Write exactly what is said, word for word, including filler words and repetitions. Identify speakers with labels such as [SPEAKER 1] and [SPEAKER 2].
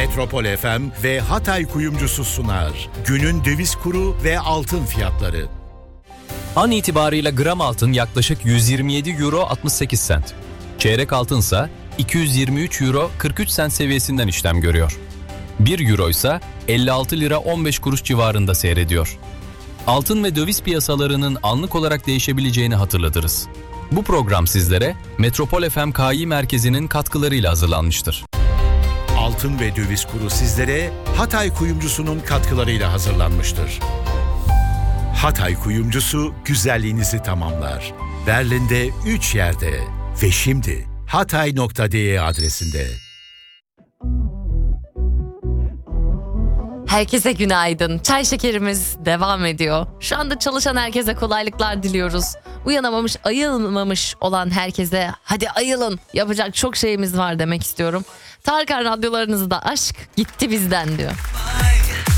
[SPEAKER 1] Metropol F M ve Hatay Kuyumcusu sunar. Günün döviz kuru ve altın fiyatları.
[SPEAKER 2] An itibarıyla gram altın yaklaşık yüz yirmi yedi euro altmış sekiz sent. Çeyrek altınsa iki yüz yirmi üç euro kırk üç sent seviyesinden işlem görüyor. bir euro ise elli altı lira on beş kuruş civarında seyrediyor. Altın ve döviz piyasalarının anlık olarak değişebileceğini hatırlatırız. Bu program sizlere Metropol F M K İ Merkezi'nin katkılarıyla hazırlanmıştır.
[SPEAKER 1] Altın ve döviz kuru sizlere Hatay Kuyumcusu'nun katkılarıyla hazırlanmıştır. Hatay Kuyumcusu güzelliğinizi tamamlar. Berlin'de üç yerde ve şimdi hatay nokta de adresinde.
[SPEAKER 3] Herkese günaydın. Çay şekerimiz devam ediyor. Şu anda çalışan herkese kolaylıklar diliyoruz. Uyanamamış, ayılmamış olan herkese hadi ayılın. Yapacak çok şeyimiz var demek istiyorum. Tarkan radyolarınızda aşk gitti bizden diyor.